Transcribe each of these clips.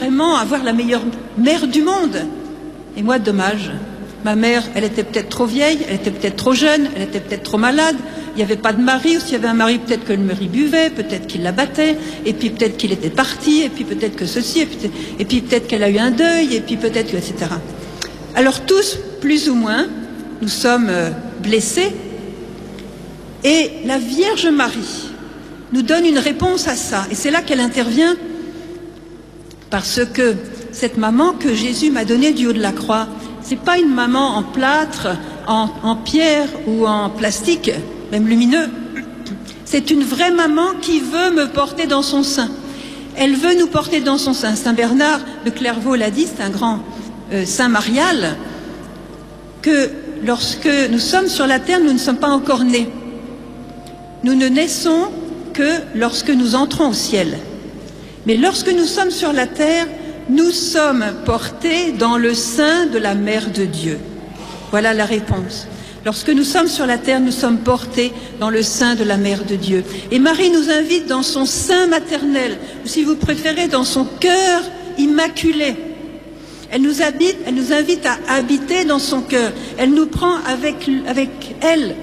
vraiment avoir la meilleure mère du monde. Et moi, dommage. Ma mère, elle était peut-être trop vieille, elle était peut-être trop jeune, elle était peut-être trop malade. Il n'y avait pas de mari, ou s'il y avait un mari, peut-être que le mari buvait, peut-être qu'il la battait, et puis peut-être qu'il était parti, et puis peut-être que ceci, et puis peut-être qu'elle a eu un deuil, et puis peut-être que, etc. Alors tous, plus ou moins, nous sommes blessés, et la Vierge Marie nous donne une réponse à ça. Et c'est là qu'elle intervient, parce que cette maman que Jésus m'a donnée du haut de la croix, c'est pas une maman en plâtre, en pierre ou en plastique, même lumineux. C'est une vraie maman qui veut me porter dans son sein. Elle veut nous porter dans son sein. Saint Bernard de Clairvaux l'a dit, c'est un grand saint marial, que lorsque nous sommes sur la terre, nous ne sommes pas encore nés. Nous ne naissons que lorsque nous entrons au ciel. Mais lorsque nous sommes sur la terre, nous sommes portés dans le sein de la Mère de Dieu. Voilà la réponse. Lorsque nous sommes sur la terre, nous sommes portés dans le sein de la Mère de Dieu. Et Marie nous invite dans son sein maternel, ou si vous préférez, dans son cœur immaculé. Elle nous invite à habiter dans son cœur. Elle nous prend avec elle.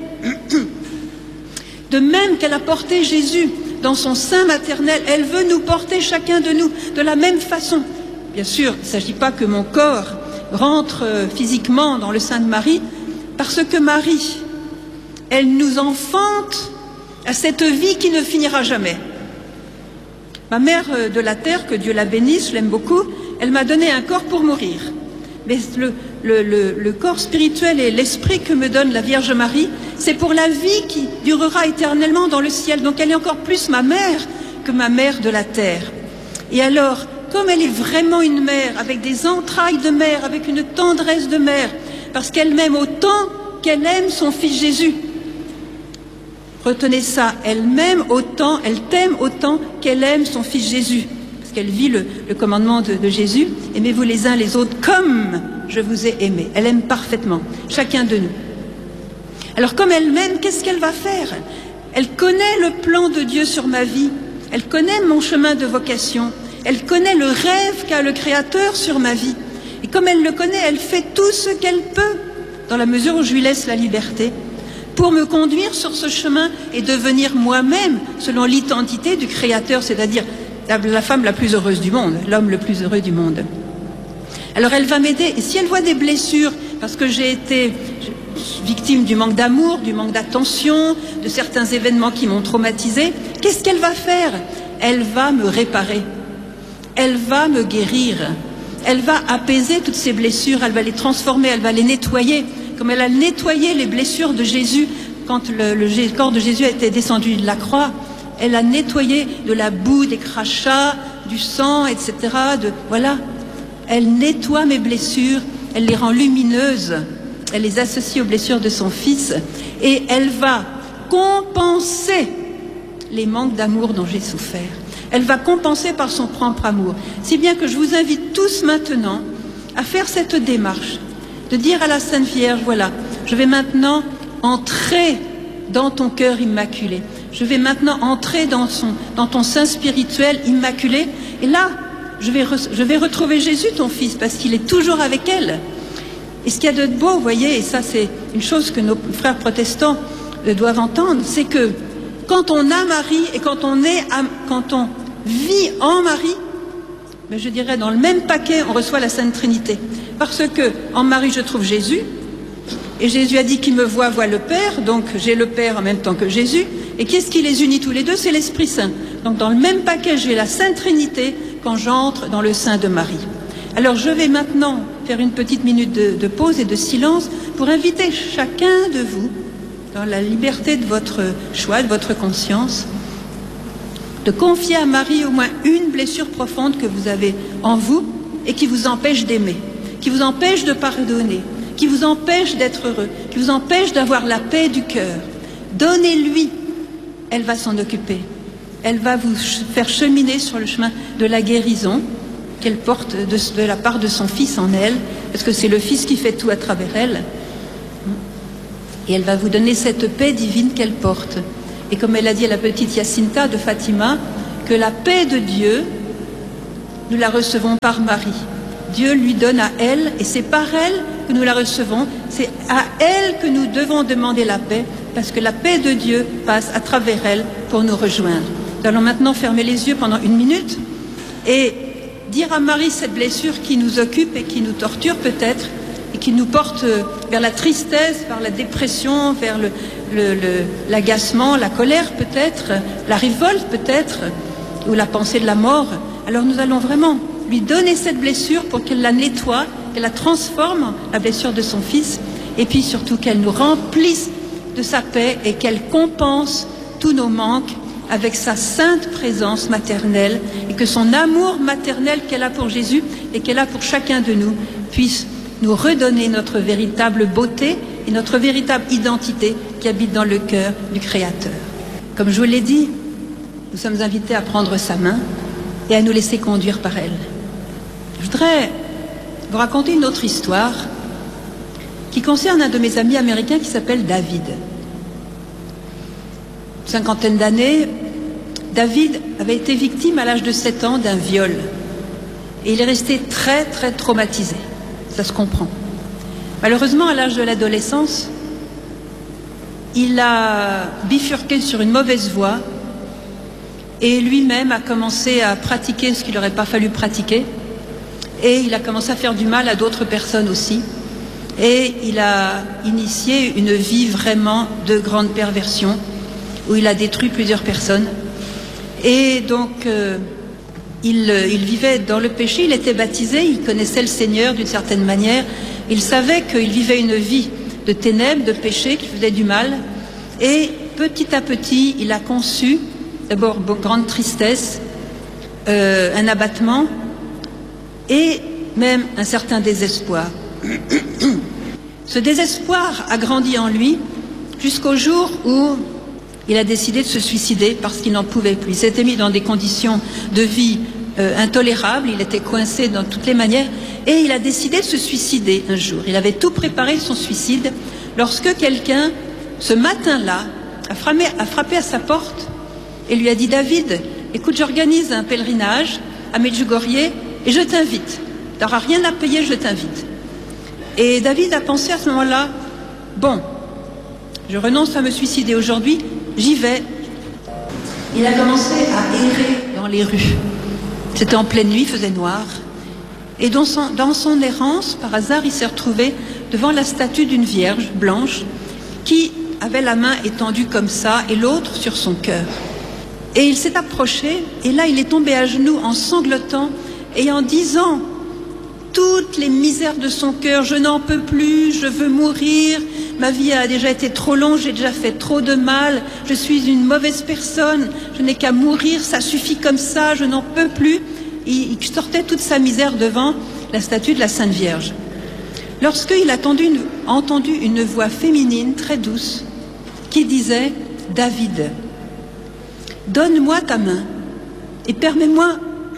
De même qu'elle a porté Jésus dans son sein maternel, elle veut nous porter chacun de nous de la même façon. Bien sûr, il ne s'agit pas que mon corps rentre physiquement dans le sein de Marie, parce que Marie, elle nous enfante à cette vie qui ne finira jamais. Ma mère de la terre, que Dieu la bénisse, je l'aime beaucoup, elle m'a donné un corps pour mourir. Mais le corps spirituel et l'esprit que me donne la Vierge Marie, c'est pour la vie qui durera éternellement dans le ciel. Donc elle est encore plus ma mère que ma mère de la terre. Et alors, comme elle est vraiment une mère, avec des entrailles de mère, avec une tendresse de mère, parce qu'elle m'aime autant qu'elle aime son fils Jésus. Retenez ça, elle m'aime autant, elle t'aime autant qu'elle aime son fils Jésus. Parce qu'elle vit le commandement de Jésus, aimez-vous les uns les autres comme je vous ai aimé. Elle aime parfaitement, chacun de nous. Alors comme elle m'aime, qu'est-ce qu'elle va faire? Elle connaît le plan de Dieu sur ma vie, elle connaît mon chemin de vocation, elle connaît le rêve qu'a le Créateur sur ma vie. Et comme elle le connaît, elle fait tout ce qu'elle peut, dans la mesure où je lui laisse la liberté, pour me conduire sur ce chemin et devenir moi-même, selon l'identité du Créateur, c'est-à-dire la femme la plus heureuse du monde, l'homme le plus heureux du monde. Alors elle va m'aider, et si elle voit des blessures, parce que j'ai été victime du manque d'amour, du manque d'attention, de certains événements qui m'ont traumatisée, qu'est-ce qu'elle va faire? Elle va me réparer, elle va me guérir, elle va apaiser toutes ces blessures, elle va les transformer, elle va les nettoyer, comme elle a nettoyé les blessures de Jésus quand le corps de Jésus a été descendu de la croix. Elle a nettoyé de la boue, des crachats, du sang, etc. Voilà. Elle nettoie mes blessures, elle les rend lumineuses, elle les associe aux blessures de son fils, et elle va compenser les manques d'amour dont j'ai souffert. Elle va compenser par son propre amour. Si bien que je vous invite tous maintenant à faire cette démarche, de dire à la Sainte Vierge, voilà, je vais maintenant entrer dans ton cœur immaculé. Je vais maintenant entrer dans ton sein spirituel immaculé. Et là, je vais retrouver Jésus, ton fils, parce qu'il est toujours avec elle. Et ce qu'il y a de beau, vous voyez, et ça c'est une chose que nos frères protestants doivent entendre, c'est que quand on a Marie et quand on vit en Marie, mais je dirais dans le même paquet, on reçoit la Sainte Trinité. Parce que en Marie, je trouve Jésus, et Jésus a dit qu'il me voit le Père, donc j'ai le Père en même temps que Jésus, et qu'est-ce qui les unit tous les deux? C'est l'Esprit Saint. Donc dans le même paquet, j'ai la Sainte Trinité quand j'entre dans le sein de Marie. Alors je vais maintenant faire une petite minute de pause et de silence pour inviter chacun de vous, dans la liberté de votre choix, de votre conscience, de confier à Marie au moins une blessure profonde que vous avez en vous et qui vous empêche d'aimer, qui vous empêche de pardonner, qui vous empêche d'être heureux, qui vous empêche d'avoir la paix du cœur. Donnez-lui, elle va s'en occuper. Elle va vous faire cheminer sur le chemin de la guérison qu'elle porte de la part de son Fils en elle, parce que c'est le Fils qui fait tout à travers elle. Et elle va vous donner cette paix divine qu'elle porte. Et comme elle a dit à la petite Jacinta de Fatima, que la paix de Dieu nous la recevons par Marie. Dieu lui donne à elle, et c'est par elle que nous la recevons. C'est à elle que nous devons demander la paix, parce que la paix de Dieu passe à travers elle pour nous rejoindre. Nous allons maintenant fermer les yeux pendant 1 minute et dire à Marie cette blessure qui nous occupe et qui nous torture peut-être, et qui nous porte vers la tristesse, vers la dépression, vers l'agacement, la colère peut-être, la révolte peut-être, ou la pensée de la mort. Alors nous allons vraiment lui donner cette blessure pour qu'elle la nettoie, qu'elle la transforme, la blessure de son fils, et puis surtout qu'elle nous remplisse de sa paix et qu'elle compense tous nos manques avec sa sainte présence maternelle, et que son amour maternel qu'elle a pour Jésus et qu'elle a pour chacun de nous puisse nous redonner notre véritable beauté et notre véritable identité qui habite dans le cœur du Créateur. Comme je vous l'ai dit, nous sommes invités à prendre sa main et à nous laisser conduire par elle. Je voudrais vous raconter une autre histoire qui concerne un de mes amis américains qui s'appelle David. Une 50aine d'années, David avait été victime à l'âge de 7 ans d'un viol. Et il est resté très très traumatisé. Ça se comprend. Malheureusement, à l'âge de l'adolescence, il a bifurqué sur une mauvaise voie et lui-même a commencé à pratiquer ce qu'il n'aurait pas fallu pratiquer. Et il a commencé à faire du mal à d'autres personnes aussi. Et il a initié une vie vraiment de grande perversion, où il a détruit plusieurs personnes. Et donc, il vivait dans le péché, il était baptisé, il connaissait le Seigneur d'une certaine manière. Il savait qu'il vivait une vie de ténèbres, de péché, qui faisait du mal. Et petit à petit, il a conçu, d'abord grande tristesse, un abattement et même un certain désespoir. Ce désespoir a grandi en lui jusqu'au jour où il a décidé de se suicider parce qu'il n'en pouvait plus. Il s'était mis dans des conditions de vie intolérables, il était coincé dans toutes les manières et il a décidé de se suicider un jour. Il avait tout préparé son suicide lorsque quelqu'un, ce matin-là, a frappé à sa porte et lui a dit « David, écoute, j'organise un pèlerinage à Medjugorje et je t'invite. Tu n'auras rien à payer, je t'invite. » Et David a pensé à ce moment-là « Bon, je renonce à me suicider aujourd'hui, j'y vais. » Il a commencé à errer dans les rues. C'était en pleine nuit, il faisait noir. Et dans son errance, par hasard, il s'est retrouvé devant la statue d'une vierge blanche qui avait la main étendue comme ça et l'autre sur son cœur. Et il s'est approché et là il est tombé à genoux en sanglotant et en disant toutes les misères de son cœur, je n'en peux plus, je veux mourir, ma vie a déjà été trop longue, j'ai déjà fait trop de mal, je suis une mauvaise personne, je n'ai qu'à mourir, ça suffit comme ça, je n'en peux plus. Il sortait toute sa misère devant la statue de la Sainte Vierge. Lorsqu'il a entendu une voix féminine très douce qui disait « David, donne-moi ta main et permets-moi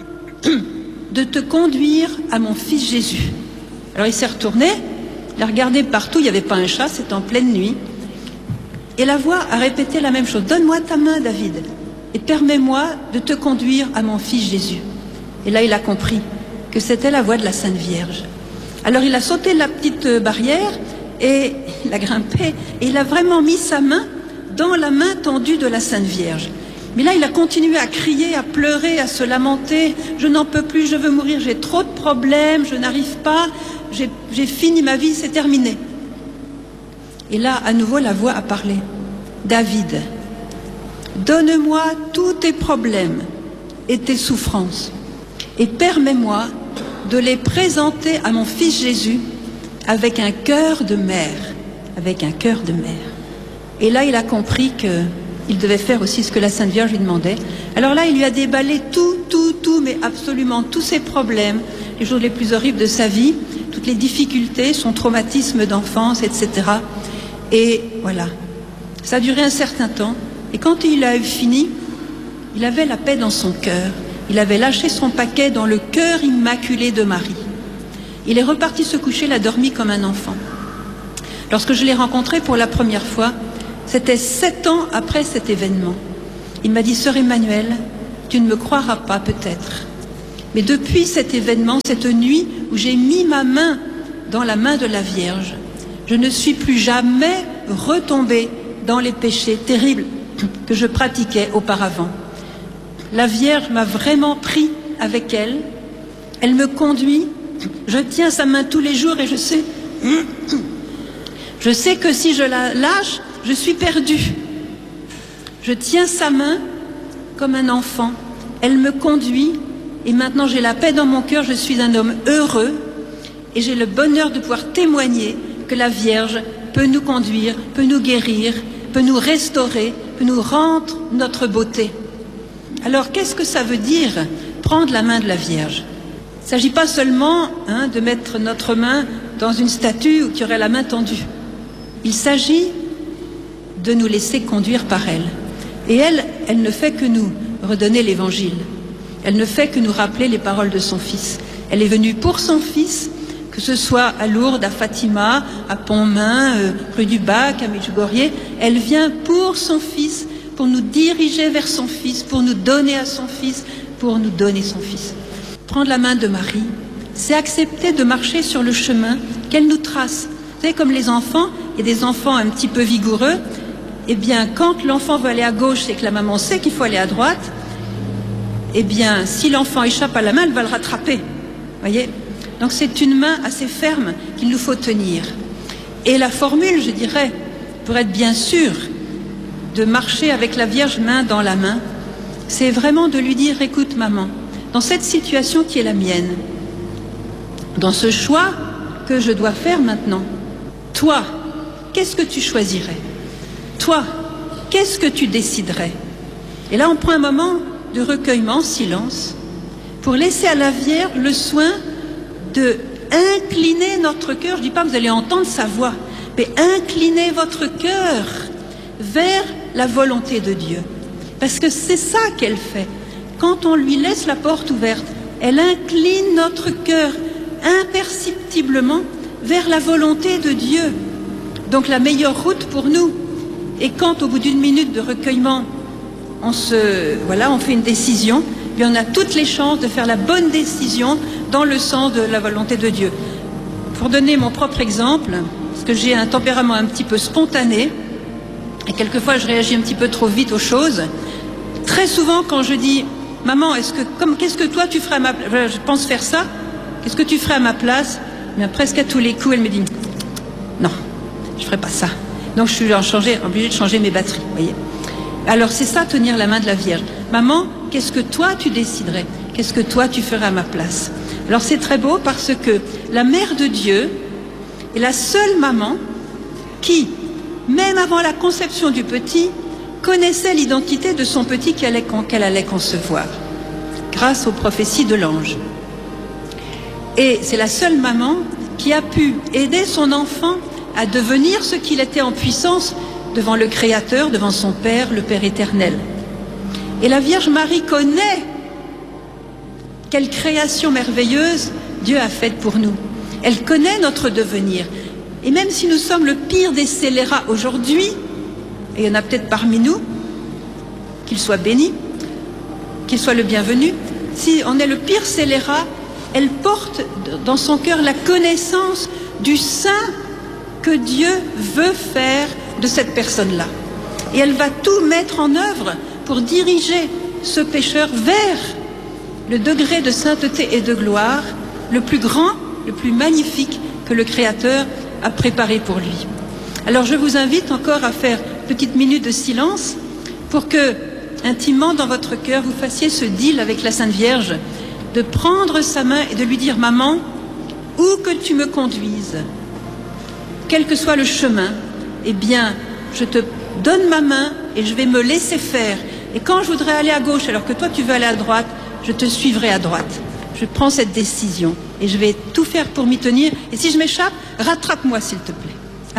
de te conduire à mon fils Jésus. » Alors il s'est retourné, il a regardé partout, il n'y avait pas un chat, c'était en pleine nuit. Et la voix a répété la même chose. « Donne-moi ta main, David, et permets-moi de te conduire à mon fils Jésus. » Et là, il a compris que c'était la voix de la Sainte Vierge. Alors il a sauté la petite barrière et il a grimpé et il a vraiment mis sa main dans la main tendue de la Sainte Vierge. Mais là, il a continué à crier, à pleurer, à se lamenter. « Je n'en peux plus, je veux mourir, j'ai trop de problèmes, je n'arrive pas, j'ai fini ma vie, c'est terminé. » Et là, à nouveau, la voix a parlé. « David, donne-moi tous tes problèmes et tes souffrances et permets-moi de les présenter à mon fils Jésus avec un cœur de mère. » Avec un cœur de mère. Et là, il a compris qu'il devait faire aussi ce que la Sainte Vierge lui demandait. Alors là, il lui a déballé tout, mais absolument tous ses problèmes, les jours les plus horribles de sa vie, toutes les difficultés, son traumatisme d'enfance, etc. Et voilà. Ça a duré un certain temps. Et quand il a eu fini, il avait la paix dans son cœur. Il avait lâché son paquet dans le cœur immaculé de Marie. Il est reparti se coucher, il a dormi comme un enfant. Lorsque je l'ai rencontré pour la première fois, c'était 7 ans après cet événement. Il m'a dit « Sœur Emmanuelle, tu ne me croiras pas peut-être, Mais depuis cet événement, cette nuit où j'ai mis ma main dans la main de la Vierge, je ne suis plus jamais retombée dans les péchés terribles que je pratiquais auparavant. La Vierge m'a vraiment pris avec elle, elle me conduit, je tiens sa main tous les jours et je sais que si je la lâche, je suis perdue. Je tiens sa main comme un enfant, elle me conduit et maintenant j'ai la paix dans mon cœur, je suis un homme heureux et j'ai le bonheur de pouvoir témoigner que la Vierge peut nous conduire, peut nous guérir, peut nous restaurer, peut nous rendre notre beauté. Alors qu'est-ce que ça veut dire prendre la main de la Vierge? Il ne s'agit pas seulement de mettre notre main dans une statue qui aurait la main tendue. Il s'agit de nous laisser conduire par elle. Et elle ne fait que nous redonner l'Évangile. Elle ne fait que nous rappeler les paroles de son Fils. Elle est venue pour son Fils, que ce soit à Lourdes, à Fatima, à Pontmain, rue du Bac, à Medjugorje. Elle vient pour son Fils, pour nous diriger vers son Fils, pour nous donner à son Fils, pour nous donner son Fils. Prendre la main de Marie, c'est accepter de marcher sur le chemin qu'elle nous trace. Vous savez, comme les enfants, il y a des enfants un petit peu vigoureux, eh bien, quand l'enfant veut aller à gauche et que la maman sait qu'il faut aller à droite, eh bien, si l'enfant échappe à la main, elle va le rattraper. Voyez ? Donc c'est une main assez ferme qu'il nous faut tenir. Et la formule, je dirais, pour être bien sûr de marcher avec la Vierge main dans la main, c'est vraiment de lui dire, écoute maman, dans cette situation qui est la mienne, dans ce choix que je dois faire maintenant, toi, qu'est-ce que tu choisirais? Toi, qu'est-ce que tu déciderais? Et là, on prend un moment de recueillement, silence, pour laisser à la Vierge le soin de incliner notre cœur. Je ne dis pas que vous allez entendre sa voix, mais inclinez votre cœur vers la volonté de Dieu. Parce que c'est ça qu'elle fait. Quand on lui laisse la porte ouverte, elle incline notre cœur imperceptiblement vers la volonté de Dieu. Donc la meilleure route pour nous. Et quand au bout d'une minute de recueillement, on fait une décision, bien on a toutes les chances de faire la bonne décision dans le sens de la volonté de Dieu. Pour donner mon propre exemple, parce que j'ai un tempérament un petit peu spontané, et quelquefois je réagis un petit peu trop vite aux choses, très souvent quand je dis « Maman, qu'est-ce que toi tu ferais à ma place ?» Je pense faire ça, qu'est-ce que tu ferais à ma place? Mais presque à tous les coups, elle me dit « Non, je ne ferai pas ça. » Donc je suis obligée de changer mes batteries, voyez. Alors c'est ça, tenir la main de la Vierge. Maman, qu'est-ce que toi tu déciderais? Qu'est-ce que toi tu ferais à ma place? Alors c'est très beau parce que la Mère de Dieu est la seule maman qui, même avant la conception du petit, connaissait l'identité de son petit qu'elle allait concevoir, grâce aux prophéties de l'ange. Et c'est la seule maman qui a pu aider son enfant à devenir ce qu'il était en puissance devant le Créateur, devant son Père, le Père éternel. Et la Vierge Marie connaît quelle création merveilleuse Dieu a faite pour nous. Elle connaît notre devenir. Et même si nous sommes le pire des scélérats aujourd'hui, et il y en a peut-être parmi nous, qu'il soit béni, qu'il soit le bienvenu, si on est le pire scélérat, elle porte dans son cœur la connaissance du saint que Dieu veut faire de cette personne-là. Et elle va tout mettre en œuvre pour diriger ce pécheur vers le degré de sainteté et de gloire le plus grand, le plus magnifique que le Créateur a préparé pour lui. Alors je vous invite encore à faire une petite minute de silence pour que, intimement dans votre cœur, vous fassiez ce deal avec la Sainte Vierge, de prendre sa main et de lui dire « Maman, où que tu me conduises, quel que soit le chemin, eh bien, je te donne ma main et je vais me laisser faire. Et quand je voudrais aller à gauche alors que toi tu veux aller à droite, je te suivrai à droite. Je prends cette décision et je vais tout faire pour m'y tenir. Et si je m'échappe, rattrape-moi s'il te plaît. Amen. »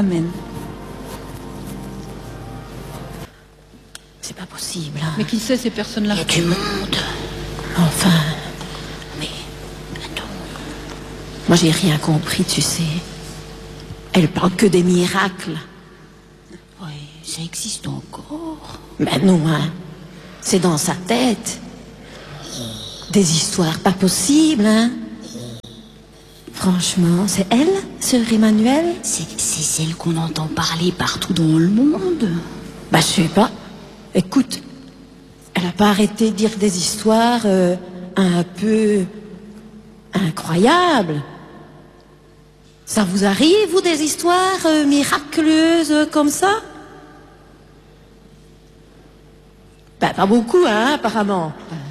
C'est pas possible. Hein. Mais qui sait ces personnes-là? Il y a du monde. Enfin, mais attends. Moi, j'ai rien compris, tu sais. Elle parle que des miracles. Oui, ça existe encore. Mais non, hein. C'est dans sa tête. Des histoires pas possibles, hein? Franchement, c'est elle, sœur Emmanuel? C'est celle qu'on entend parler partout dans le monde. Bah, je sais pas. Écoute, elle a pas arrêté de dire des histoires un peu incroyables. Ça vous arrive, vous, des histoires miraculeuses comme ça? Bah, pas beaucoup, hein, apparemment.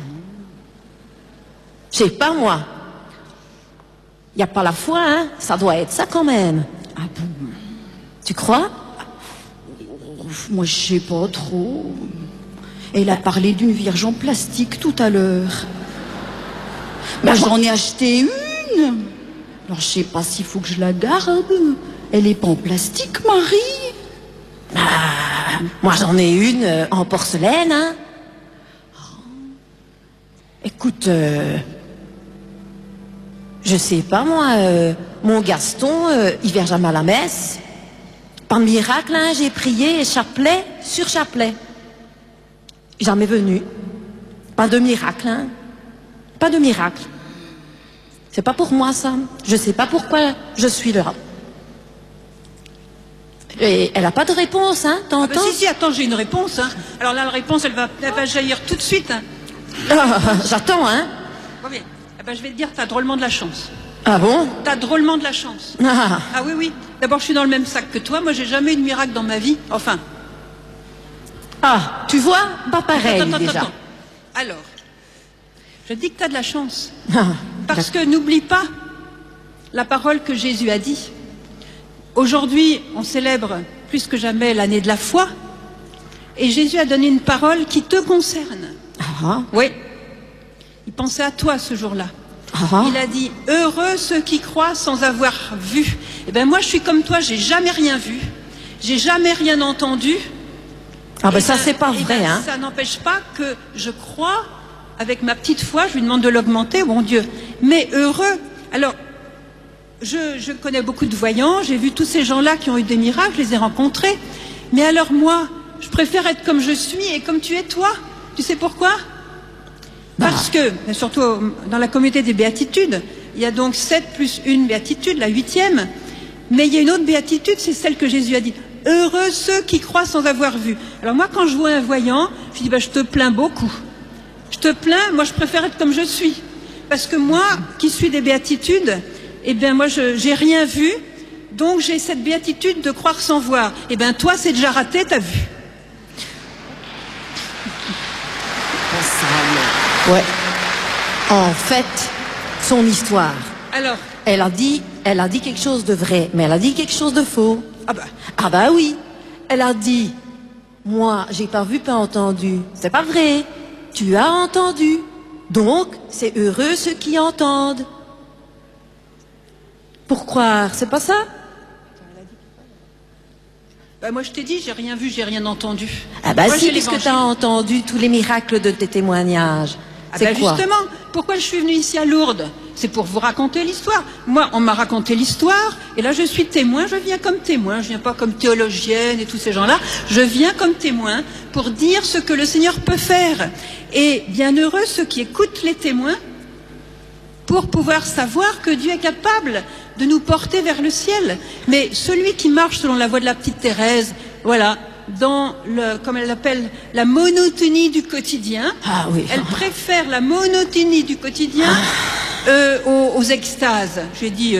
Je sais pas, moi. Y a pas la foi, hein? Ça doit être ça quand même. Ah bon? Tu crois? Moi, je sais pas trop. Elle a parlé d'une vierge en plastique tout à l'heure. Bah, j'en ai acheté une. Alors, je sais pas s'il faut que je la garde. Elle est pas en plastique, Marie. Ah, moi, j'en ai une en porcelaine, hein? Écoute, je sais pas, moi, mon Gaston, il vient jamais à la messe. Par miracle, hein, j'ai prié chapelet sur chapelet. Jamais venu. Pas de miracle, hein. Pas de miracle. C'est pas pour moi, ça. Je sais pas pourquoi je suis là. Et elle a pas de réponse, hein, t'entends? Si, attends, j'ai une réponse, hein. Alors là, la réponse, elle va jaillir tout de suite, hein. Ah, j'attends, hein. Bon, bien. Eh ben, je vais te dire, t'as drôlement de la chance. Ah bon? T'as drôlement de la chance. Ah, Ah oui, oui. D'abord, je suis dans le même sac que toi. Moi, j'ai jamais eu de miracle dans ma vie. Enfin. ah, tu vois? Pas pareil, déjà. Attends. Alors, je dis que t'as de la chance. Ah, Parce que n'oublie pas la parole que Jésus a dit. Aujourd'hui, on célèbre plus que jamais l'année de la foi. Et Jésus a donné une parole qui te concerne. ah, Oui. Il pensait à toi ce jour-là. ah. Il a dit « Heureux ceux qui croient sans avoir vu ». Eh bien moi je suis comme toi, j'ai jamais rien vu, j'ai jamais rien entendu. Ah ben Et ça c'est pas vrai, hein. Ça n'empêche pas que je crois, avec ma petite foi, je lui demande de l'augmenter, bon Dieu. Mais heureux, alors je connais beaucoup de voyants, j'ai vu tous ces gens-là qui ont eu des miracles, je les ai rencontrés. Mais alors moi, je préfère être comme je suis et comme tu es toi. Tu sais pourquoi ? Parce que, surtout dans la communauté des béatitudes, il y a donc 7 plus 1 béatitude, la 8e, mais il y a une autre béatitude, c'est celle que Jésus a dit. Heureux ceux qui croient sans avoir vu. Alors moi, quand je vois un voyant, je dis, je te plains beaucoup. Je te plains, moi je préfère être comme je suis. Parce que moi, qui suis des béatitudes, eh bien moi, j'ai rien vu, donc j'ai cette béatitude de croire sans voir. Eh bien toi, c'est déjà raté, t'as vu. Ouais. En fait, son histoire. Alors, Elle a dit quelque chose de vrai, mais elle a dit quelque chose de faux. ah Ah bah oui. Elle a dit, moi, j'ai pas vu, pas entendu. C'est pas vrai. Tu as entendu. Donc, c'est heureux ceux qui entendent. Pour croire, c'est pas ça? moi je t'ai dit, j'ai rien vu, j'ai rien entendu. Ah bah Moi, si, j'ai puisque l'évangile. t'as entendu tous les miracles de tes témoignages. Ah C'est quoi? justement, pourquoi je suis venue ici à Lourdes? C'est pour vous raconter l'histoire. Moi, on m'a raconté l'histoire, et là je suis témoin, je viens comme témoin, je viens pas comme théologienne et tous ces gens-là, je viens comme témoin pour dire ce que le Seigneur peut faire. Et bienheureux ceux qui écoutent les témoins pour pouvoir savoir que Dieu est capable de nous porter vers le ciel. Mais celui qui marche selon la voie de la petite Thérèse, voilà, dans le, comme elle l'appelle, la monotonie du quotidien. Ah oui. Elle préfère la monotonie du quotidien aux extases. J'ai dit,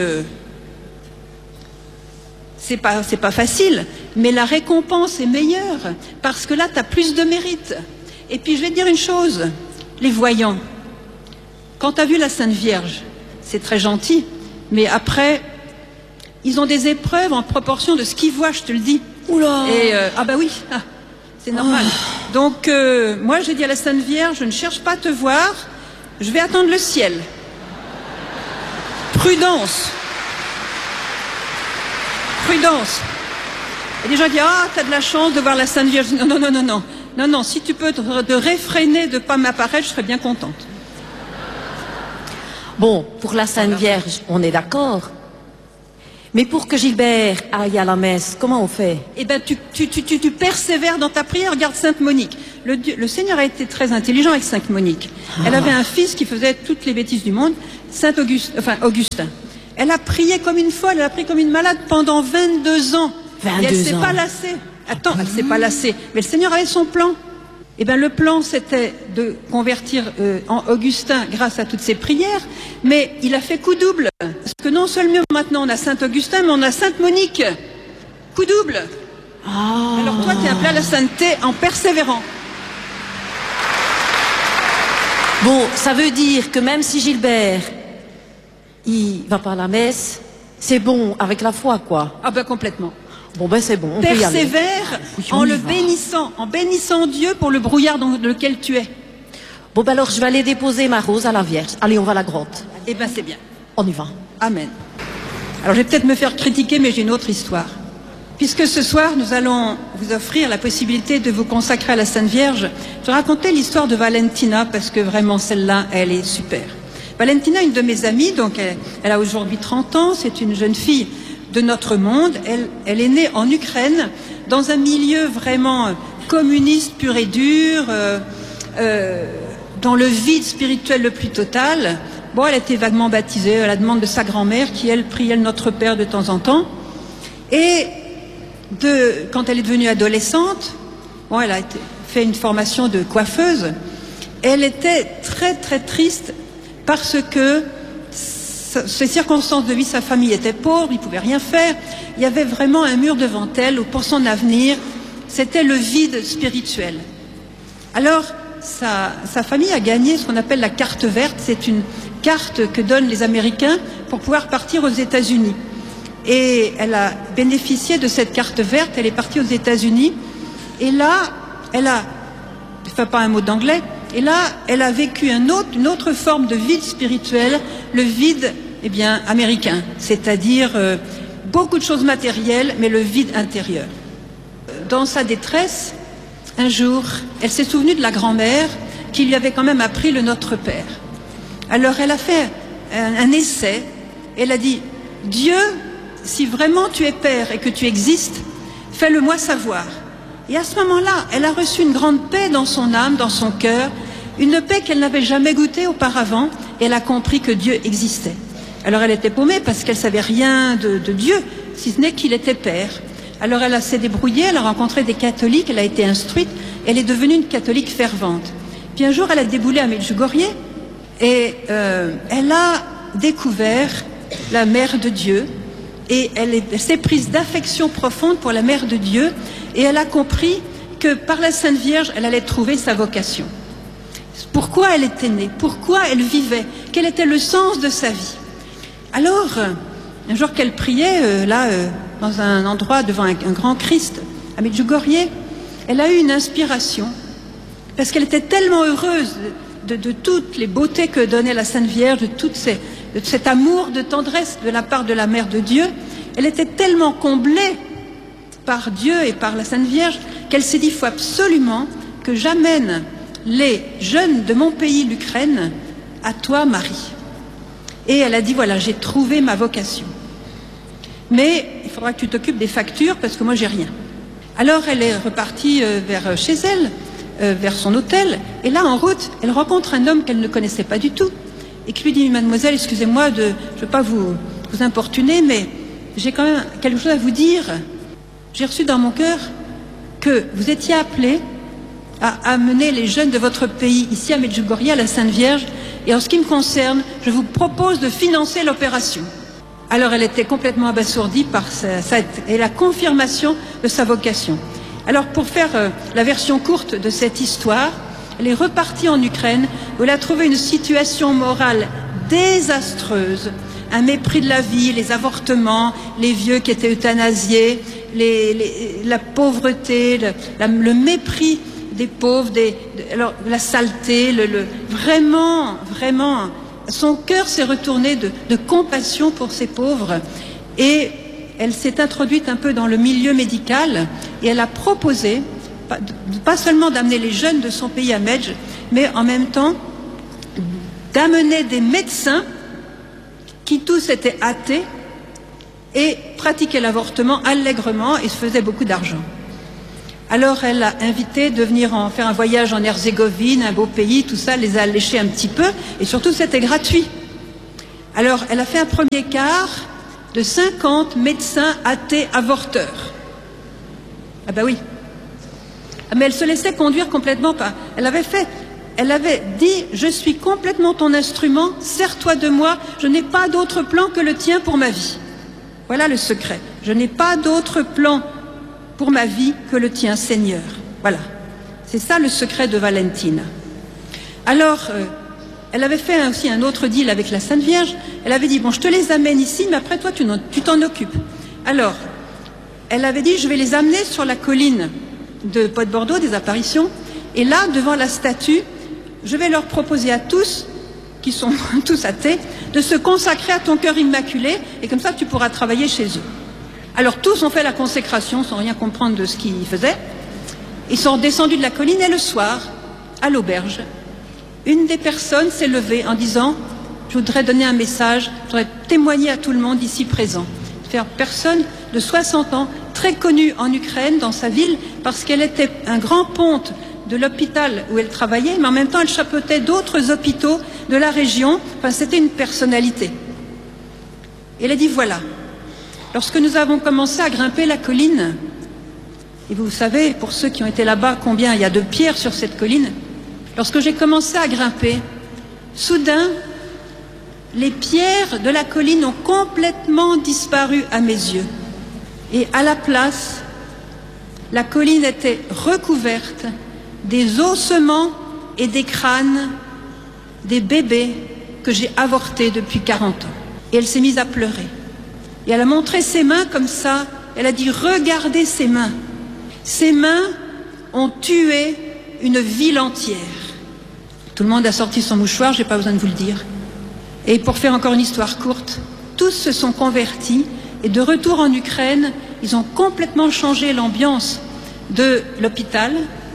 c'est pas facile, mais la récompense est meilleure parce que là, tu as plus de mérite. Et puis, je vais te dire une chose, les voyants. Quand tu as vu la Sainte Vierge, c'est très gentil, mais après, ils ont des épreuves en proportion de ce qu'ils voient, je te le dis. Oula. Et ah bah oui, c'est normal. Donc moi j'ai dit à la Sainte Vierge, je ne cherche pas à te voir, je vais attendre le ciel. Prudence. Prudence. Et les gens disent, ah t'as de la chance de voir la Sainte Vierge. Non, si tu peux te réfréner de ne pas m'apparaître, je serais bien contente. Bon, pour la Sainte Vierge, on est d'accord. Mais pour que Gilbert aille à la messe, comment on fait? Eh bien, tu persévères dans ta prière. Regarde Sainte Monique. le Seigneur a été très intelligent avec Sainte Monique. Elle avait un fils qui faisait toutes les bêtises du monde, Augustin. Elle a prié comme une folle, elle a prié comme une malade pendant 22 ans. 22 et elle s'est ans. pas lassée. Attends, elle s'est pas lassée. Mais le Seigneur avait son plan. Eh bien, le plan, c'était de convertir en Augustin grâce à toutes ses prières, mais il a fait coup double. Parce que non seulement maintenant on a Saint Augustin, mais on a Sainte Monique. Coup double. Ah. Alors toi, tu es appelé à la sainteté en persévérant. Bon, ça veut dire que même si Gilbert, il va pas à la messe, c'est bon avec la foi, quoi. Ah ben complètement. Bon, ben c'est bon, on peut y aller. Persévère Oui, on en y le va. bénissant, en bénissant Dieu pour le brouillard dans lequel tu es. Bon, ben alors je vais aller déposer ma rose à la Vierge. Allez, on va à la grotte. Eh ben c'est bien. On y va. Amen. Alors je vais peut-être me faire critiquer, mais j'ai une autre histoire. Puisque ce soir, nous allons vous offrir la possibilité de vous consacrer à la Sainte Vierge, je vais raconter l'histoire de Valentina, parce que vraiment celle-là, elle est super. Valentina, une de mes amies, donc elle a aujourd'hui 30 ans, c'est une jeune fille de notre monde. Elle est née en Ukraine, dans un milieu vraiment communiste pur et dur, dans le vide spirituel le plus total. Bon, elle a été vaguement baptisée à la demande de sa grand-mère, qui elle priait le Notre Père de temps en temps. Et quand elle est devenue adolescente, bon, elle a fait une formation de coiffeuse. Elle était très très triste parce que ses circonstances de vie, sa famille était pauvre, il ne pouvait rien faire. Il y avait vraiment un mur devant elle où pour son avenir, c'était le vide spirituel. Alors, sa famille a gagné ce qu'on appelle la carte verte. C'est une carte que donnent les Américains pour pouvoir partir aux États-Unis. Et elle a bénéficié de cette carte verte, elle est partie aux États-Unis. Et là, elle a, je ne fais pas un mot d'anglais, et là, elle a vécu une autre forme de vide spirituel, le vide, eh bien, américain. C'est-à-dire beaucoup de choses matérielles, mais le vide intérieur. Dans sa détresse, un jour, elle s'est souvenue de la grand-mère qui lui avait quand même appris le Notre Père. Alors elle a fait un essai, elle a dit « Dieu, si vraiment tu es Père et que tu existes, fais-le-moi savoir. » Et à ce moment-là, elle a reçu une grande paix dans son âme, dans son cœur, une paix qu'elle n'avait jamais goûtée auparavant, et elle a compris que Dieu existait. Alors elle était paumée parce qu'elle savait rien de Dieu, si ce n'est qu'il était Père. Alors elle s'est débrouillée, elle a rencontré des catholiques, elle a été instruite, elle est devenue une catholique fervente. Puis un jour, elle a déboulé à Medjugorje et elle a découvert la Mère de Dieu et elle s'est prise d'affection profonde pour la Mère de Dieu et elle a compris que par la Sainte Vierge, elle allait trouver sa vocation. Pourquoi elle était née, pourquoi elle vivait, quel était le sens de sa vie. Alors, un jour qu'elle priait, dans un endroit devant un grand Christ, à Medjugorje, elle a eu une inspiration, parce qu'elle était tellement heureuse de toutes les beautés que donnait la Sainte Vierge, de cet amour, de tendresse de la part de la Mère de Dieu. Elle était tellement comblée par Dieu et par la Sainte Vierge qu'elle s'est dit, il faut absolument que j'amène les jeunes de mon pays, l'Ukraine, à toi, Marie. Et elle a dit, voilà, j'ai trouvé ma vocation. Mais il faudra que tu t'occupes des factures parce que moi, j'ai rien. Alors, elle est repartie vers chez elle, vers son hôtel. Et là, en route, elle rencontre un homme qu'elle ne connaissait pas du tout et qui lui dit, mademoiselle, excusez-moi, je ne veux pas vous importuner, mais j'ai quand même quelque chose à vous dire. J'ai reçu dans mon cœur que vous étiez appelés à amener les jeunes de votre pays ici à Medjugorje, à la Sainte Vierge, et en ce qui me concerne, je vous propose de financer l'opération. Alors elle était complètement abasourdie par la confirmation de sa vocation. Alors pour faire la version courte de cette histoire, elle est repartie en Ukraine où elle a trouvé une situation morale désastreuse, un mépris de la vie, les avortements, les vieux qui étaient euthanasiés, la pauvreté, le mépris des pauvres, alors, la saleté, vraiment, son cœur s'est retourné de compassion pour ces pauvres et elle s'est introduite un peu dans le milieu médical et elle a proposé, pas seulement d'amener les jeunes de son pays à Medj, mais en même temps d'amener des médecins qui tous étaient athées et pratiquaient l'avortement allègrement et se faisaient beaucoup d'argent. Alors elle l'a invité de venir faire un voyage en Herzégovine, un beau pays, tout ça, les a alléchés un petit peu, et surtout c'était gratuit. Alors elle a fait un premier quart de 50 médecins athées avorteurs. Ah ben oui. Mais elle se laissait conduire complètement par... Elle avait dit, je suis complètement ton instrument, sers-toi de moi, je n'ai pas d'autre plan que le tien pour ma vie. Voilà le secret. Je n'ai pas d'autre plan pour ma vie que le tien, Seigneur. Voilà. C'est ça le secret de Valentina. Alors, elle avait fait aussi un autre deal avec la Sainte Vierge. Elle avait dit, bon, je te les amène ici, mais après toi, tu t'en occupes. Alors, elle avait dit, je vais les amener sur la colline de Pot-Bordeaux, des apparitions, et là, devant la statue, je vais leur proposer à tous, qui sont tous athées, de se consacrer à ton cœur immaculé, et comme ça, tu pourras travailler chez eux. Alors, tous ont fait la consécration sans rien comprendre de ce qu'ils faisaient. Ils sont descendus de la colline, et le soir, à l'auberge, une des personnes s'est levée en disant, je voudrais donner un message, je voudrais témoigner à tout le monde ici présent. Faire personne de 60 ans, très connue en Ukraine, dans sa ville, parce qu'elle était un grand ponte de l'hôpital où elle travaillait, mais en même temps elle chapeautait d'autres hôpitaux de la région. Enfin, c'était une personnalité. Et elle a dit, voilà, lorsque nous avons commencé à grimper la colline, et vous savez, pour ceux qui ont été là-bas, combien il y a de pierres sur cette colline, lorsque j'ai commencé à grimper, soudain, les pierres de la colline ont complètement disparu à mes yeux. Et à la place, la colline était recouverte des ossements et des crânes des bébés que j'ai avortés depuis 40 ans. Et elle s'est mise à pleurer. Et elle a montré ses mains comme ça. Elle a dit, regardez ces mains. Ces mains ont tué une ville entière. Tout le monde a sorti son mouchoir, je n'ai pas besoin de vous le dire. Et pour faire encore une histoire courte, tous se sont convertis et de retour en Ukraine, ils ont complètement changé l'ambiance de l'hôpital.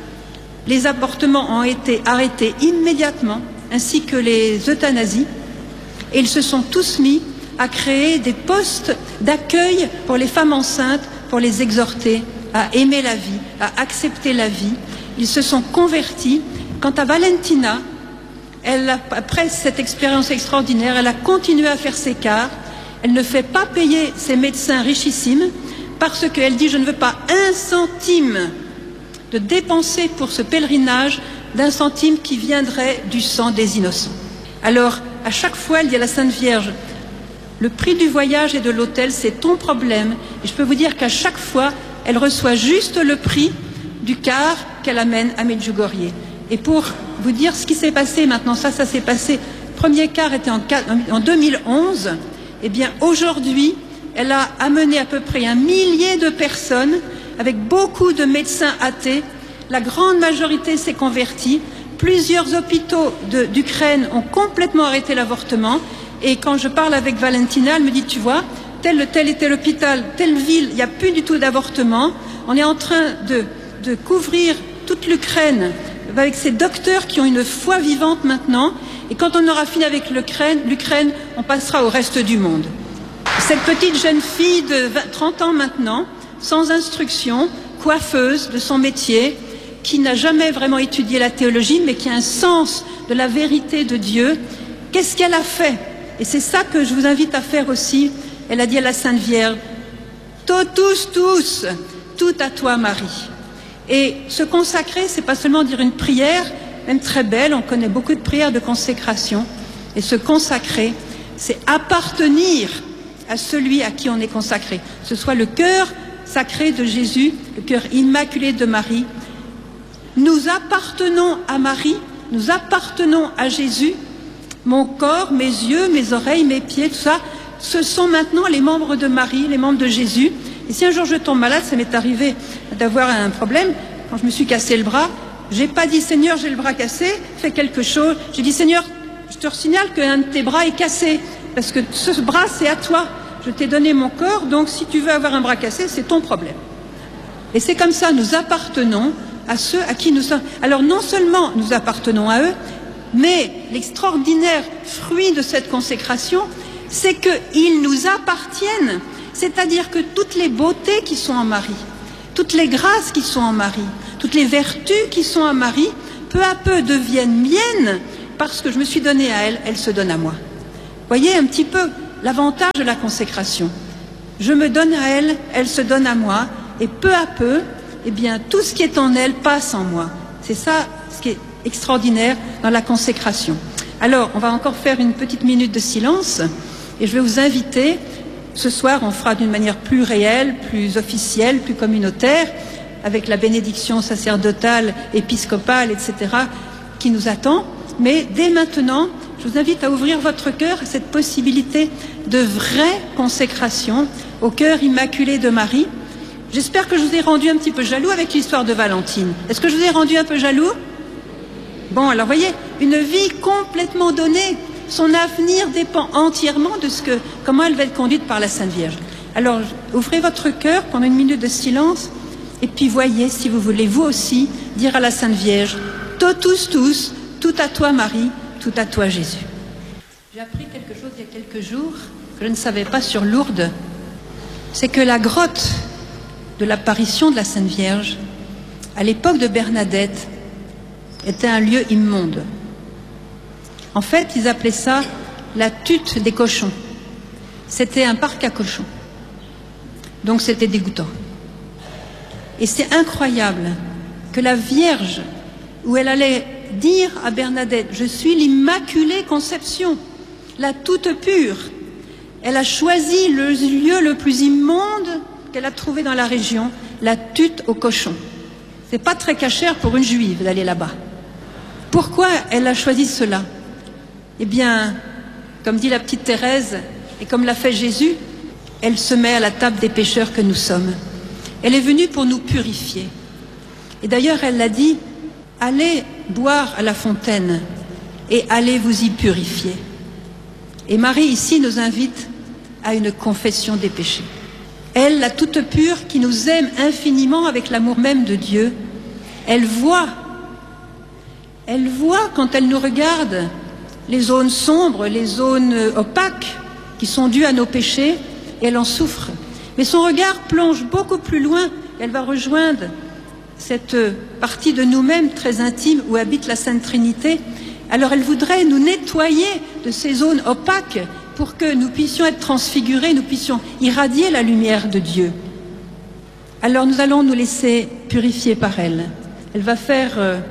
Les avortements ont été arrêtés immédiatement, ainsi que les euthanasies. Et ils se sont tous mis à créer des postes d'accueil pour les femmes enceintes, pour les exhorter à aimer la vie, à accepter la vie. Ils se sont convertis. Quant à Valentina, elle, après cette expérience extraordinaire, elle a continué à faire ses quarts. Elle ne fait pas payer ses médecins richissimes parce qu'elle dit, je ne veux pas un centime de dépenser pour ce pèlerinage d'un centime qui viendrait du sang des innocents. Alors, à chaque fois, elle dit à la Sainte Vierge, le prix du voyage et de l'hôtel, c'est ton problème. Et je peux vous dire qu'à chaque fois, elle reçoit juste le prix du quart qu'elle amène à Medjugorje. Et pour vous dire ce qui s'est passé maintenant, ça s'est passé, le premier quart était en 2011, et bien aujourd'hui, elle a amené à peu près 1 millier de personnes, avec beaucoup de médecins athées. La grande majorité s'est convertie. Plusieurs hôpitaux d'Ukraine ont complètement arrêté l'avortement. Et quand je parle avec Valentina, elle me dit, tu vois, tel et tel hôpital, telle ville, il n'y a plus du tout d'avortement. On est en train de couvrir toute l'Ukraine avec ces docteurs qui ont une foi vivante maintenant. Et quand on aura fini avec l'Ukraine, on passera au reste du monde. Cette petite jeune fille de 30 ans maintenant, sans instruction, coiffeuse de son métier, qui n'a jamais vraiment étudié la théologie, mais qui a un sens de la vérité de Dieu, qu'est-ce qu'elle a fait? Et c'est ça que je vous invite à faire aussi. Elle a dit à la Sainte Vierge, totus, tout à toi Marie. Et se consacrer, c'est pas seulement dire une prière, même très belle, on connaît beaucoup de prières de consécration, et se consacrer, c'est appartenir à celui à qui on est consacré, que ce soit le cœur sacré de Jésus, le cœur immaculé de Marie. Nous appartenons à Marie, nous appartenons à Jésus. Mon corps, mes yeux, mes oreilles, mes pieds, tout ça, ce sont maintenant les membres de Marie, les membres de Jésus. Et si un jour je tombe malade, ça m'est arrivé d'avoir un problème, quand je me suis cassé le bras, j'ai pas dit Seigneur, j'ai le bras cassé, fais quelque chose. J'ai dit Seigneur, je te signale qu'un de tes bras est cassé, parce que ce bras c'est à toi. Je t'ai donné mon corps, donc si tu veux avoir un bras cassé, c'est ton problème. Et c'est comme ça, nous appartenons à ceux à qui nous sommes. Alors non seulement nous appartenons à eux, mais l'extraordinaire fruit de cette consécration, c'est qu'ils nous appartiennent. C'est-à-dire que toutes les beautés qui sont en Marie, Toutes les grâces qui sont en Marie, toutes les vertus qui sont en Marie, peu à peu deviennent miennes parce que je me suis donnée à elle, elle se donne à moi. Voyez un petit peu l'avantage de la consécration. Je me donne à elle, elle se donne à moi, et peu à peu, eh bien, tout ce qui est en elle passe en moi. C'est ça ce qui est extraordinaire dans la consécration. Alors, on va encore faire une petite minute de silence, et je vais vous inviter, ce soir, on fera d'une manière plus réelle, plus officielle, plus communautaire, avec la bénédiction sacerdotale, épiscopale, etc., qui nous attend. Mais dès maintenant, je vous invite à ouvrir votre cœur à cette possibilité de vraie consécration au cœur immaculé de Marie. J'espère que je vous ai rendu un petit peu jaloux avec l'histoire de Valentine. Est-ce que je vous ai rendu un peu jaloux? Bon, alors voyez, une vie complètement donnée, son avenir dépend entièrement de comment elle va être conduite par la Sainte Vierge. Alors, ouvrez votre cœur pendant une minute de silence, et puis voyez, si vous voulez, vous aussi, dire à la Sainte Vierge, totus tous, tout à toi Marie, tout à toi Jésus. J'ai appris quelque chose il y a quelques jours, que je ne savais pas sur Lourdes, c'est que la grotte de l'apparition de la Sainte Vierge, à l'époque de Bernadette, était un lieu immonde. En fait, ils appelaient ça la tute des cochons. C'était un parc à cochons. Donc c'était dégoûtant. Et c'est incroyable que la Vierge, où elle allait dire à Bernadette, je suis l'Immaculée Conception, la toute pure, elle a choisi le lieu le plus immonde qu'elle a trouvé dans la région, la tute aux cochons. C'est pas très cachère pour une juive d'aller là-bas. Pourquoi elle a choisi cela? Eh bien, comme dit la petite Thérèse, et comme l'a fait Jésus, elle se met à la table des pécheurs que nous sommes. Elle est venue pour nous purifier. Et d'ailleurs, elle l'a dit, allez boire à la fontaine et allez vous y purifier. Et Marie, ici, nous invite à une confession des péchés. Elle, la toute pure, qui nous aime infiniment avec l'amour même de Dieu, elle voit quand elle nous regarde les zones sombres, les zones opaques qui sont dues à nos péchés, et elle en souffre. Mais son regard plonge beaucoup plus loin, elle va rejoindre cette partie de nous-mêmes très intime où habite la Sainte Trinité. Alors elle voudrait nous nettoyer de ces zones opaques pour que nous puissions être transfigurés, nous puissions irradier la lumière de Dieu. Alors nous allons nous laisser purifier par elle. Elle va faire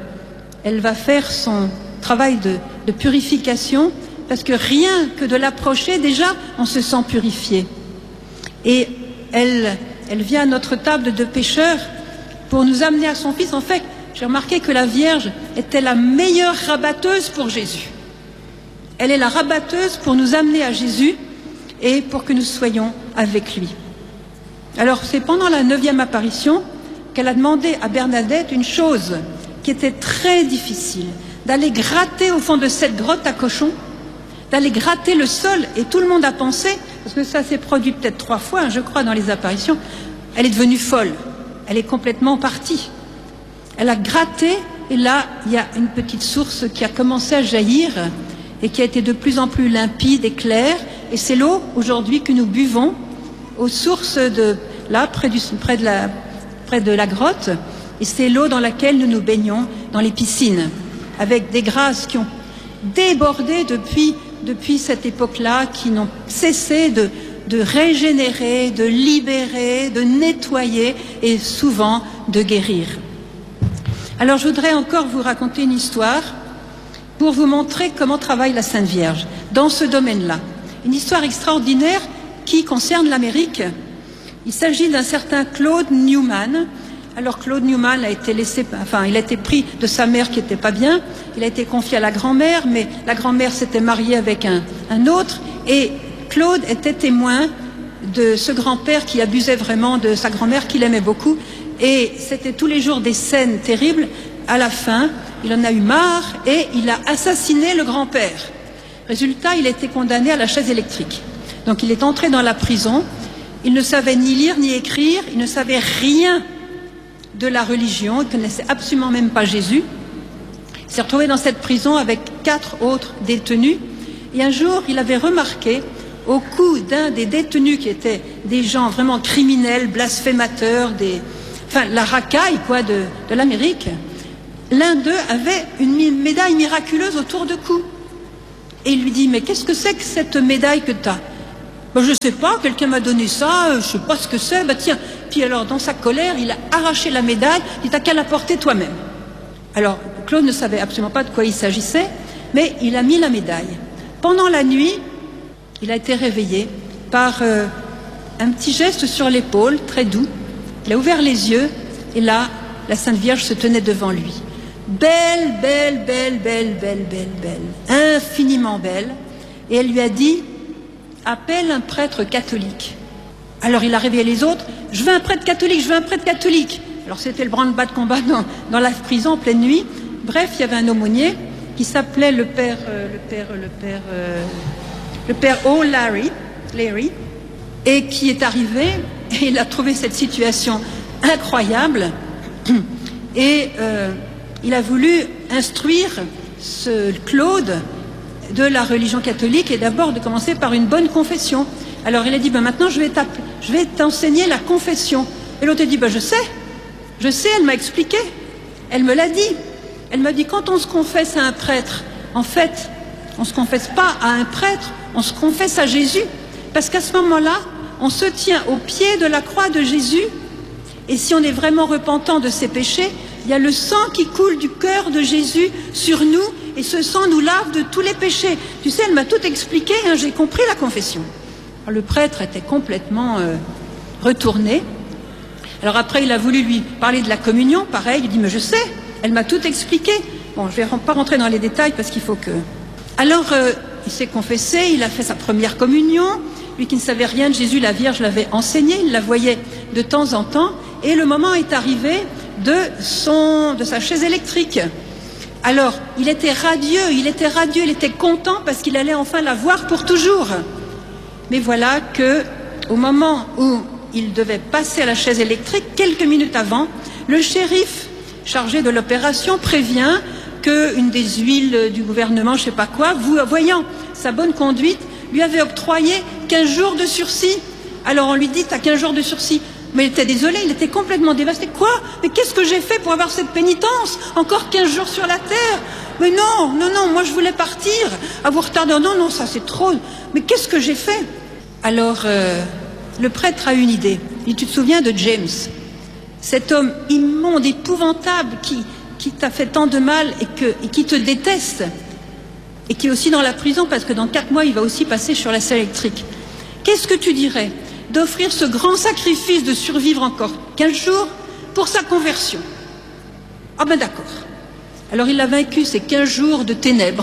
son travail de purification, parce que rien que de l'approcher, déjà, on se sent purifié. Et elle vient à notre table de pécheurs pour nous amener à son Fils. En fait, j'ai remarqué que la Vierge était la meilleure rabatteuse pour Jésus. Elle est la rabatteuse pour nous amener à Jésus et pour que nous soyons avec lui. Alors, c'est pendant la 9e apparition qu'elle a demandé à Bernadette une chose qui était très difficile, d'aller gratter au fond de cette grotte à cochons, d'aller gratter le sol, et tout le monde a pensé, parce que ça s'est produit peut-être 3 fois, je crois, dans les apparitions, elle est devenue folle, elle est complètement partie. Elle a gratté, et là, il y a une petite source qui a commencé à jaillir, et qui a été de plus en plus limpide et claire, et c'est l'eau, aujourd'hui, que nous buvons, aux sources là, près de la grotte, et c'est l'eau dans laquelle nous nous baignons dans les piscines, avec des grâces qui ont débordé depuis cette époque-là, qui n'ont cessé de régénérer, de libérer, de nettoyer et souvent de guérir. Alors je voudrais encore vous raconter une histoire pour vous montrer comment travaille la Sainte Vierge dans ce domaine-là. Une histoire extraordinaire qui concerne l'Amérique. Il s'agit d'un certain Claude Newman. Alors Claude Newman a été il a été pris de sa mère qui n'était pas bien, il a été confié à la grand-mère, mais la grand-mère s'était mariée avec un autre, et Claude était témoin de ce grand-père qui abusait vraiment de sa grand-mère, qu'il aimait beaucoup, et c'était tous les jours des scènes terribles. À la fin, il en a eu marre et il a assassiné le grand-père. Résultat, il a été condamné à la chaise électrique. Donc il est entré dans la prison, il ne savait ni lire ni écrire, il ne savait rien de la religion, il ne connaissait absolument même pas Jésus. Il s'est retrouvé dans cette prison avec 4 autres détenus, et un jour il avait remarqué au cou d'un des détenus, qui étaient des gens vraiment criminels, blasphémateurs, enfin la racaille quoi de l'Amérique, l'un d'eux avait une médaille miraculeuse autour du cou. Et il lui dit, mais qu'est-ce que c'est que cette médaille que tu as? Ben, je ne sais pas, quelqu'un m'a donné ça, je ne sais pas ce que c'est, ben tiens. Puis alors, dans sa colère, il a arraché la médaille, il dit, t'as qu'à la porter toi-même. Alors, Claude ne savait absolument pas de quoi il s'agissait, mais il a mis la médaille. Pendant la nuit, il a été réveillé par un petit geste sur l'épaule, très doux. Il a ouvert les yeux, et là, la Sainte Vierge se tenait devant lui. Belle, belle, belle, belle, belle, belle, belle, infiniment belle. Et elle lui a dit, appelle un prêtre catholique. Alors il a réveillé les autres, je veux un prêtre catholique, je veux un prêtre catholique. Alors c'était le branle-bas de combat dans la prison en pleine nuit. Bref, il y avait un aumônier qui s'appelait le père O'Larry, et qui est arrivé, et il a trouvé cette situation incroyable, et il a voulu instruire ce Claude de la religion catholique et d'abord de commencer par une bonne confession. Alors il a dit, ben maintenant je vais t'enseigner la confession. Et l'autre a dit, ben je sais, elle m'a expliqué, elle me l'a dit. Elle m'a dit, quand on se confesse à un prêtre, en fait, on ne se confesse pas à un prêtre, on se confesse à Jésus. Parce qu'à ce moment-là, on se tient au pied de la croix de Jésus, et si on est vraiment repentant de ses péchés, il y a le sang qui coule du cœur de Jésus sur nous, et ce sang nous lave de tous les péchés. Tu sais, elle m'a tout expliqué, hein, j'ai compris la confession. Alors, le prêtre était complètement retourné. Alors après, il a voulu lui parler de la communion, pareil, il dit, mais je sais, elle m'a tout expliqué. Bon, je ne vais pas rentrer dans les détails parce qu'il faut que... Alors, il s'est confessé, il a fait sa première communion. Lui qui ne savait rien de Jésus, la Vierge l'avait enseigné, il la voyait de temps en temps. Et le moment est arrivé de sa chaise électrique. Alors, il était radieux, il était content parce qu'il allait enfin la voir pour toujours. Mais voilà que, au moment où il devait passer à la chaise électrique, quelques minutes avant, le shérif chargé de l'opération prévient qu'une des huiles du gouvernement, je ne sais pas quoi, voyant sa bonne conduite, lui avait octroyé 15 jours de sursis. Alors on lui dit, t'as 15 jours de sursis. Mais il était désolé, il était complètement dévasté. Quoi? Mais qu'est-ce que j'ai fait pour avoir cette pénitence? Encore 15 jours sur la terre? Mais non, moi je voulais partir. À vous retarder, non, ça c'est trop. Mais qu'est-ce que j'ai fait? Alors, le prêtre a une idée. Et tu te souviens de James, cet homme immonde, épouvantable, qui t'a fait tant de mal et qui te déteste, et qui est aussi dans la prison parce que dans 4 mois, il va aussi passer sur la selle électrique. Qu'est-ce que tu dirais d'offrir ce grand sacrifice de survivre encore 15 jours pour sa conversion? Ah ben d'accord. Alors il a vaincu ces 15 jours de ténèbres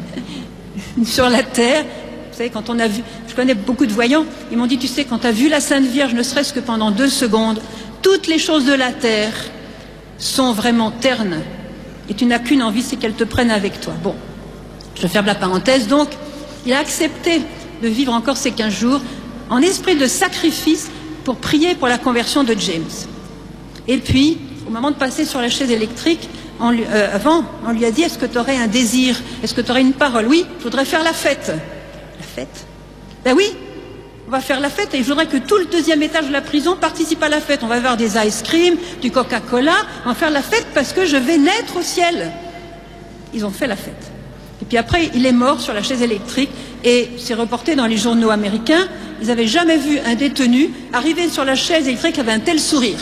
sur la terre. Vous savez, quand on a vu, je connais beaucoup de voyants, ils m'ont dit, tu sais, quand tu as vu la Sainte Vierge, ne serait-ce que pendant 2 secondes, toutes les choses de la terre sont vraiment ternes. Et tu n'as qu'une envie, c'est qu'elles te prennent avec toi. Bon, je ferme la parenthèse. Donc, il a accepté de vivre encore ces 15 jours en esprit de sacrifice pour prier pour la conversion de James. Et puis, au moment de passer sur la chaise électrique, on lui a dit, est-ce que tu aurais un désir? Est-ce que tu aurais une parole? Oui, je voudrais faire la fête. La fête? Ben oui, on va faire la fête et je voudrais que tout le 2e étage de la prison participe à la fête. On va avoir des ice cream, du Coca-Cola, on va faire la fête parce que je vais naître au ciel. Ils ont fait la fête. Et puis après, il est mort sur la chaise électrique et c'est reporté dans les journaux américains. Ils n'avaient jamais vu un détenu arriver sur la chaise électrique avec un tel sourire.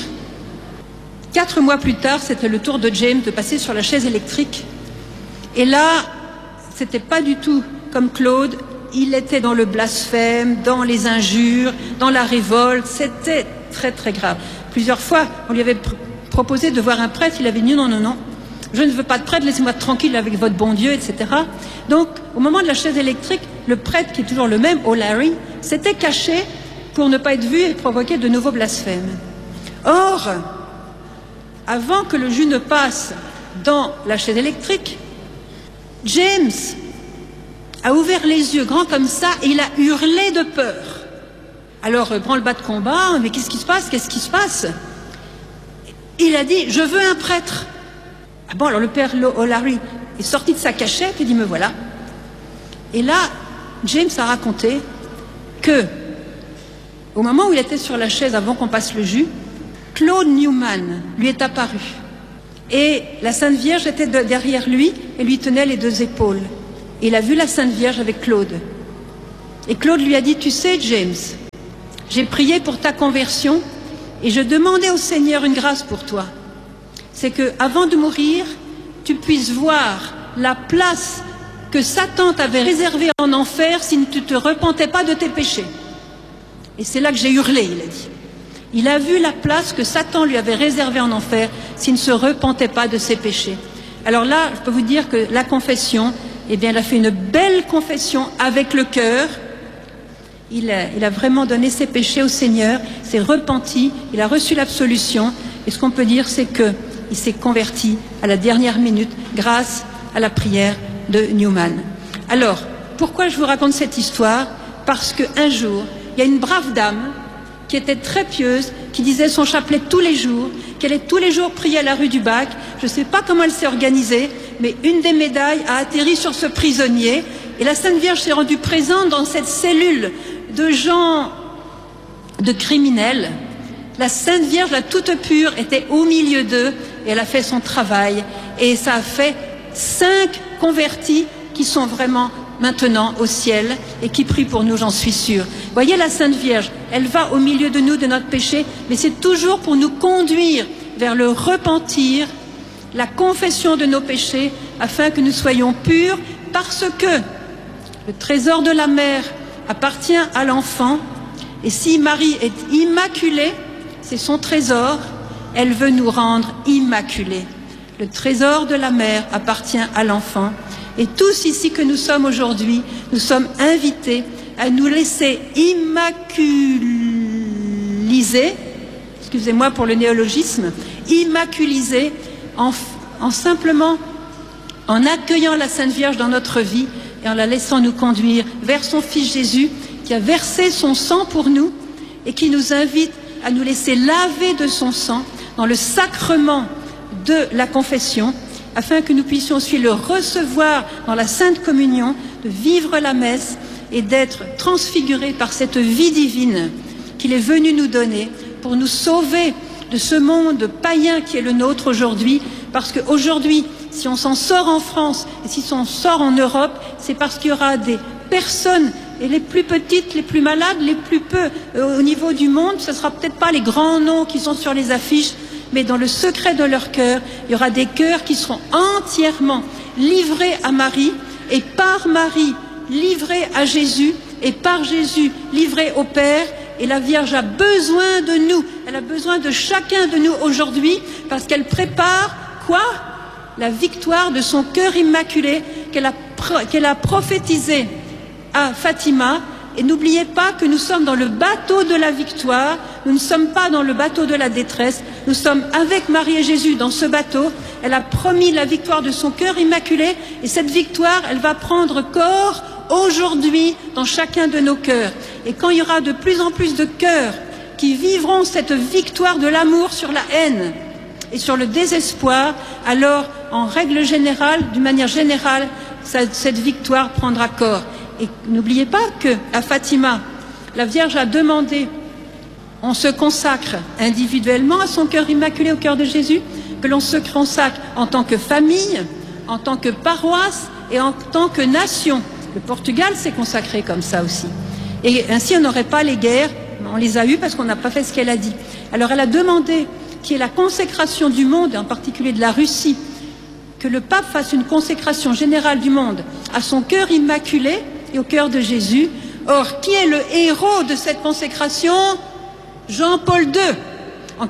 4 mois plus tard, c'était le tour de James de passer sur la chaise électrique. Et là, c'était pas du tout comme Claude. Il était dans le blasphème, dans les injures, dans la révolte. C'était très très grave. Plusieurs fois, on lui avait proposé de voir un prêtre. Il avait dit non. Je ne veux pas de prêtre, laissez-moi tranquille avec votre bon Dieu, etc. Donc, au moment de la chaise électrique, le prêtre, qui est toujours le même, O'Larry, s'était caché pour ne pas être vu et provoquer de nouveaux blasphèmes. Or, avant que le jus ne passe dans la chaise électrique, James a ouvert les yeux grands comme ça et il a hurlé de peur. Alors, branle-bas de combat, mais qu'est-ce qui se passe? Il a dit, je veux un prêtre. Ah bon, alors le père O'Larry est sorti de sa cachette et dit, me voilà. Et là, James a raconté que, au moment où il était sur la chaise avant qu'on passe le jus, Claude Newman lui est apparu. Et la Sainte Vierge était derrière lui et lui tenait les deux épaules. Et il a vu la Sainte Vierge avec Claude. Et Claude lui a dit, tu sais James, j'ai prié pour ta conversion et je demandais au Seigneur une grâce pour toi. C'est que avant de mourir, tu puisses voir la place que Satan t'avait réservée en enfer si tu ne te repentais pas de tes péchés. Et c'est là que j'ai hurlé, il a dit. Il a vu la place que Satan lui avait réservée en enfer s'il ne se repentait pas de ses péchés. Alors là, je peux vous dire que la confession, eh bien, il a fait une belle confession avec le cœur. Il a vraiment donné ses péchés au Seigneur, s'est repenti, il a reçu l'absolution. Et ce qu'on peut dire, c'est qu'il s'est converti à la dernière minute grâce à la prière de Newman. Alors, pourquoi je vous raconte cette histoire? Parce qu'un jour, il y a une brave dame qui était très pieuse, qui disait son chapelet tous les jours, qui allait tous les jours prier à la rue du Bac. Je ne sais pas comment elle s'est organisée, mais une des médailles a atterri sur ce prisonnier. Et la Sainte Vierge s'est rendue présente dans cette cellule de gens, de criminels. La Sainte Vierge, la toute pure, était au milieu d'eux et elle a fait son travail. Et ça a fait 5 convertis qui sont vraiment maintenant au ciel et qui prient pour nous, j'en suis sûre. Voyez la Sainte Vierge, elle va au milieu de nous, de notre péché, mais c'est toujours pour nous conduire vers le repentir, la confession de nos péchés, afin que nous soyons purs, parce que le trésor de la mère appartient à l'enfant, et si Marie est immaculée, c'est son trésor, elle veut nous rendre immaculés. Le trésor de la mère appartient à l'enfant. Et tous ici que nous sommes aujourd'hui, nous sommes invités à nous laisser immaculiser, excusez-moi pour le néologisme, immaculiser en simplement en accueillant la Sainte Vierge dans notre vie et en la laissant nous conduire vers son Fils Jésus qui a versé son sang pour nous et qui nous invite à nous laisser laver de son sang dans le sacrement de la confession, afin que nous puissions aussi le recevoir dans la Sainte Communion, de vivre la messe et d'être transfigurés par cette vie divine qu'il est venu nous donner pour nous sauver de ce monde païen qui est le nôtre aujourd'hui. Parce qu'aujourd'hui, si on s'en sort en France et si on sort en Europe, c'est parce qu'il y aura des personnes, et les plus petites, les plus malades, les plus peu au niveau du monde, ce ne sera peut-être pas les grands noms qui sont sur les affiches, mais dans le secret de leur cœur, il y aura des cœurs qui seront entièrement livrés à Marie, et par Marie, livrés à Jésus, et par Jésus, livrés au Père. Et la Vierge a besoin de nous, elle a besoin de chacun de nous aujourd'hui, parce qu'elle prépare quoi? La victoire de son cœur immaculé qu'elle a prophétisé à Fatima. Et n'oubliez pas que nous sommes dans le bateau de la victoire, nous ne sommes pas dans le bateau de la détresse, nous sommes avec Marie et Jésus dans ce bateau. Elle a promis la victoire de son cœur immaculé, et cette victoire, elle va prendre corps aujourd'hui dans chacun de nos cœurs. Et quand il y aura de plus en plus de cœurs qui vivront cette victoire de l'amour sur la haine et sur le désespoir, alors en règle générale, d'une manière générale, cette victoire prendra corps. Et n'oubliez pas qu'à Fatima, la Vierge a demandé, on se consacre individuellement à son cœur immaculé, au cœur de Jésus, que l'on se consacre en tant que famille, en tant que paroisse et en tant que nation. Le Portugal s'est consacré comme ça aussi. Et ainsi, on n'aurait pas les guerres, on les a eues parce qu'on n'a pas fait ce qu'elle a dit. Alors elle a demandé qu'il y ait la consécration du monde, et en particulier de la Russie, que le pape fasse une consécration générale du monde à son cœur immaculé et au cœur de Jésus. Or, qui est le héros de cette consécration? Jean-Paul II. En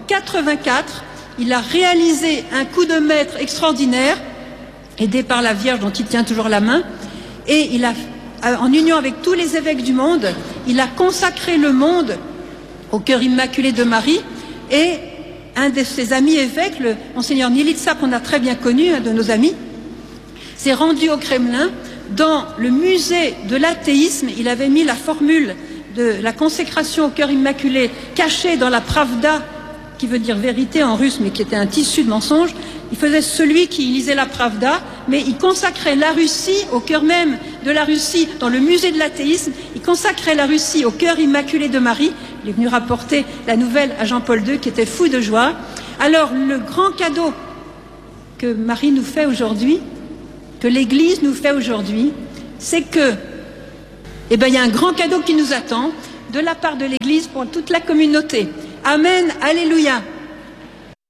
84, il a réalisé un coup de maître extraordinaire, aidé par la Vierge dont il tient toujours la main, et il a, en union avec tous les évêques du monde, il a consacré le monde au cœur immaculé de Marie. Et un de ses amis évêques, le monseigneur Nilitsa, qu'on a très bien connu, un de nos amis, s'est rendu au Kremlin. Dans le musée de l'athéisme, il avait mis la formule de la consécration au cœur immaculé cachée dans la Pravda, qui veut dire vérité en russe, mais qui était un tissu de mensonges. Il faisait celui qui lisait la Pravda, mais il consacrait la Russie, au cœur même de la Russie, dans le musée de l'athéisme, il consacrait la Russie au cœur immaculé de Marie, Il est venu rapporter la nouvelle à Jean-Paul II qui était fou de joie. Alors, le grand cadeau que Marie nous fait aujourd'hui, que l'Église nous fait aujourd'hui, c'est que, il y a un grand cadeau qui nous attend de la part de l'Église pour toute la communauté. Amen, alléluia.